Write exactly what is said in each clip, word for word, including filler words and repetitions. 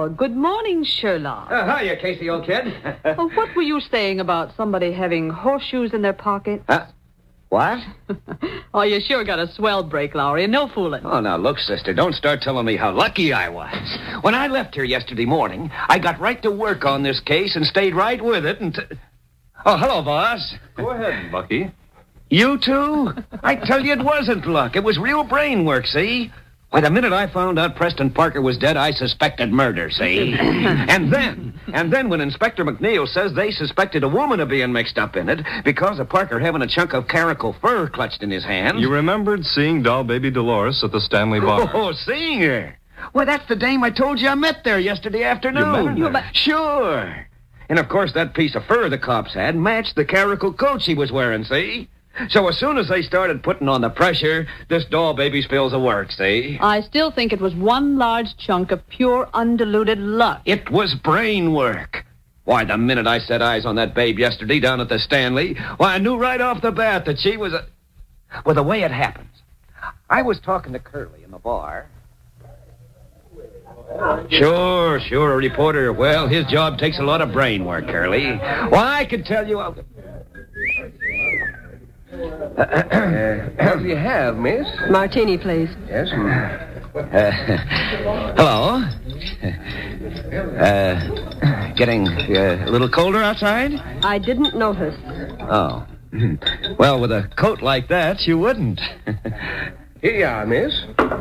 Oh, good morning, Sherlock. Uh, hiya, Casey, old kid. Oh, what were you saying about somebody having horseshoes in their pocket? Uh, what? Oh, you sure got a swell break, Lowry, and no fooling. Oh, now, look, sister, don't start telling me how lucky I was. When I left here yesterday morning, I got right to work on this case and stayed right with it and... T- oh, hello, boss. Go ahead, Bucky. You too? I tell you, it wasn't luck. It was real brain work, see? Why, the minute I found out Preston Parker was dead, I suspected murder, see? and then, and then when Inspector McNeil says they suspected a woman of being mixed up in it because of Parker having a chunk of caracal fur clutched in his hand... You remembered seeing doll baby Dolores at the Stanley bar. Oh, seeing her? Well, that's the dame I told you I met there yesterday afternoon. You met her? You met- Sure. And, of course, that piece of fur the cops had matched the caracal coat she was wearing, see? So as soon as they started putting on the pressure, this doll baby spills of work, see? I still think it was one large chunk of pure, undiluted luck. It was brain work. Why, the minute I set eyes on that babe yesterday down at the Stanley, why, I knew right off the bat that she was a... Well, the way it happens, I was talking to Curly in the bar. Sure, sure, a reporter. Well, his job takes a lot of brain work, Curly. Why, I can tell you... I'll... Uh, what do you have, miss? Martini, please. Yes. Uh, hello. Uh, getting uh, a little colder outside? I didn't notice. Oh. Well, with a coat like that, you wouldn't. Here you are, miss.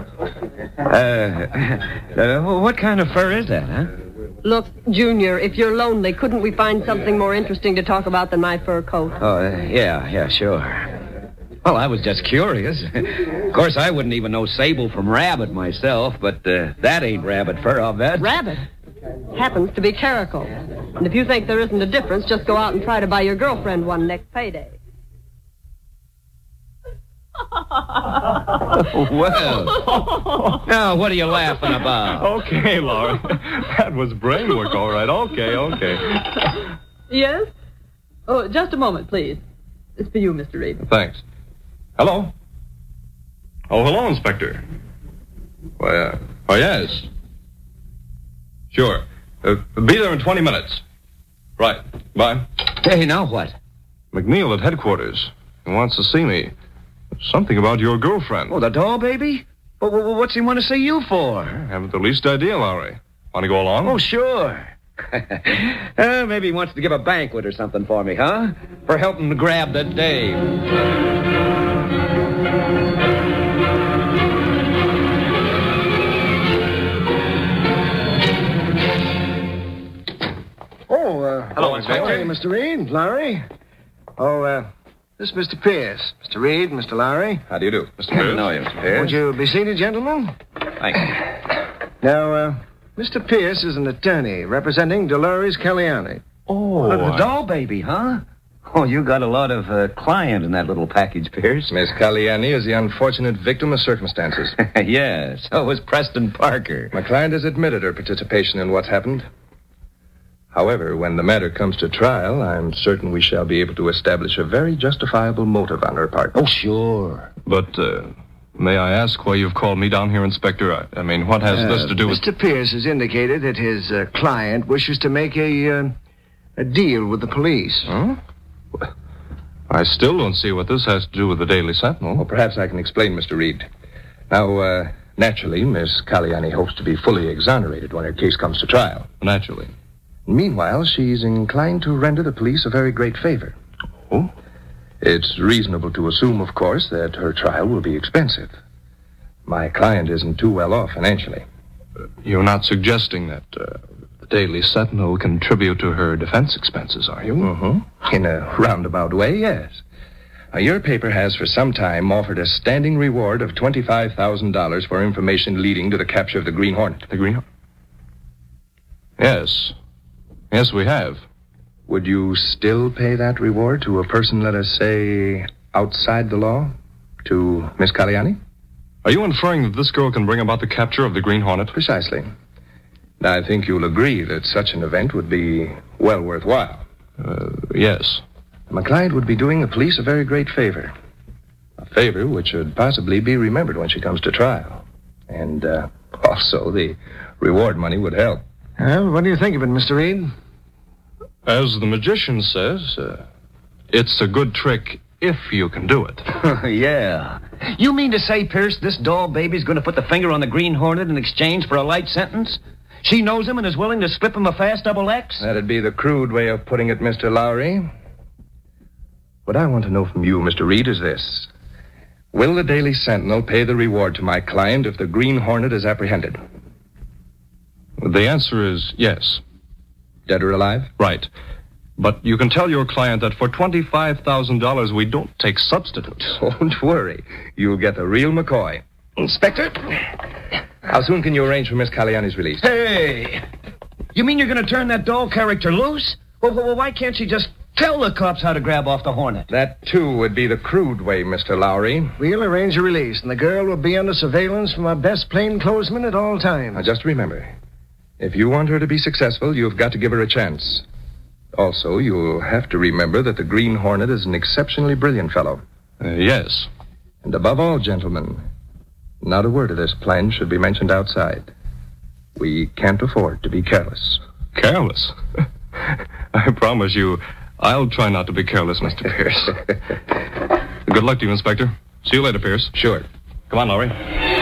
Uh, uh, what kind of fur is that, huh? Look, Junior, if you're lonely, couldn't we find something more interesting to talk about than my fur coat? Oh, uh, yeah, yeah, sure. Well, I was just curious. Of course, I wouldn't even know sable from rabbit myself, but uh, that ain't rabbit fur, I'll bet. Rabbit? Happens to be caracal. And if you think there isn't a difference, just go out and try to buy your girlfriend one next payday. Well, now, what are you laughing about? Okay, Laura. That was brain work, all right. Okay, okay. Yes? Oh, just a moment, please. It's for you, Mister Reed. Thanks. Hello? Oh, hello, Inspector. Why, uh, oh, yes. Sure. Uh, be there in twenty minutes. Right. Bye. Hey, now what? McNeil at headquarters. He wants to see me. Something about your girlfriend. Oh, the doll baby? Well, well, what's he want to see you for? I haven't the least idea, Lowry. Want to go along? Oh, sure. uh, maybe he wants to give a banquet or something for me, huh? For helping to grab the dame. Oh, uh... Hello, Inspector. Hey, Mister Reed, Lowry. Oh, uh... This is Mister Pierce. Mister Reed, Mister Lowry. How do you do, Mister Pierce? No, you, Mister Pierce. Would you be seated, gentlemen? Thank you. Now, uh, Mister Pierce is an attorney representing Dolores Caliani. Oh, The, the doll baby, huh? Oh, you got a lot of uh, client in that little package, Pierce. Miss Caliani is the unfortunate victim of circumstances. Yes, so was Preston Parker. My client has admitted her participation in what's happened. However, when the matter comes to trial, I'm certain we shall be able to establish a very justifiable motive on her part. Oh, sure. But, uh, may I ask why you've called me down here, Inspector? I, I mean, what has Uh, this to do with... Mister Pierce has indicated that his uh, client wishes to make a, uh, a deal with the police. Huh? Well, I still don't see what this has to do with the Daily Sentinel. Well, perhaps I can explain, Mister Reed. Now, uh, naturally, Miss Caliani hopes to be fully exonerated when her case comes to trial. Naturally. Meanwhile, she's inclined to render the police a very great favor. Oh? It's reasonable to assume, of course, that her trial will be expensive. My client isn't too well off financially. You're not suggesting that uh, the Daily Sentinel will contribute to her defense expenses, are you? Mm-hmm. In a roundabout way, yes. Now, your paper has for some time offered a standing reward of twenty-five thousand dollars for information leading to the capture of the Green Hornet. The Green Hornet? Yes. Yes, we have. Would you still pay that reward to a person, let us say, outside the law? To Miss Caliani? Are you inferring that this girl can bring about the capture of the Green Hornet? Precisely. Now, I think you'll agree that such an event would be well worthwhile. Uh, yes. My client would be doing the police a very great favor. A favor which should possibly be remembered when she comes to trial. And uh, also, the reward money would help. Well, what do you think of it, Mister Reed? As the magician says, uh, it's a good trick if you can do it. Yeah. You mean to say, Pierce, this doll baby's going to put the finger on the Green Hornet in exchange for a light sentence? She knows him and is willing to slip him a fast double X? That'd be the crude way of putting it, Mister Lowry. What I want to know from you, Mister Reed, is this. Will the Daily Sentinel pay the reward to my client if the Green Hornet is apprehended? The answer is yes. Dead or alive? Right. But you can tell your client that for twenty-five thousand dollars we don't take substitutes. Don't worry. You'll get the real McCoy. Inspector, how soon can you arrange for Miss Caliani's release? Hey! You mean you're going to turn that doll character loose? Well, well, why can't she just tell the cops how to grab off the Hornet? That, too, would be the crude way, Mister Lowry. We'll arrange a release, and the girl will be under surveillance from our best plainclothesmen at all times. Now, just remember, if you want her to be successful, you've got to give her a chance. Also, you'll have to remember that the Green Hornet is an exceptionally brilliant fellow. Uh, yes. And above all, gentlemen, not a word of this plan should be mentioned outside. We can't afford to be careless. Careless? I promise you, I'll try not to be careless, Mister Pierce. Good luck to you, Inspector. See you later, Pierce. Sure. Come on, Lowry.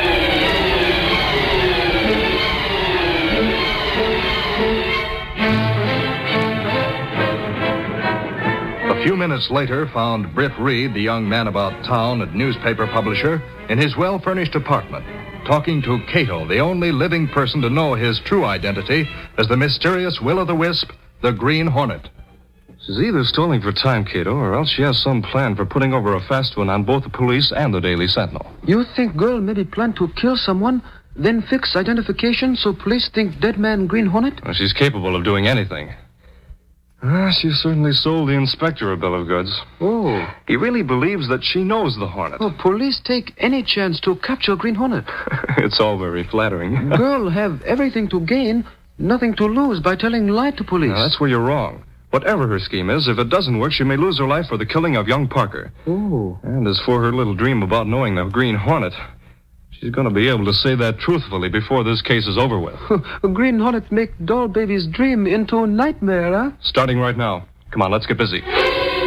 A few minutes later found Britt Reed, the young man about town and newspaper publisher, in his well-furnished apartment, talking to Cato, the only living person to know his true identity as the mysterious Will-o'-the-Wisp, the Green Hornet. She's either stalling for time, Cato, or else she has some plan for putting over a fast one on both the police and the Daily Sentinel. You think girl maybe plan to kill someone, then fix identification so police think dead man Green Hornet? Well, she's capable of doing anything. Ah, she certainly sold the inspector a bill of goods. Oh. He really believes that she knows the Hornet. Oh, police take any chance to capture Green Hornet. It's all very flattering. Girl have everything to gain, nothing to lose by telling lie to police. Now, that's where you're wrong. Whatever her scheme is, if it doesn't work, she may lose her life for the killing of young Parker. Oh. And as for her little dream about knowing the Green Hornet, she's going to be able to say that truthfully before this case is over with. Green Hornet make doll baby's dream into a nightmare, huh? Starting right now. Come on, let's get busy.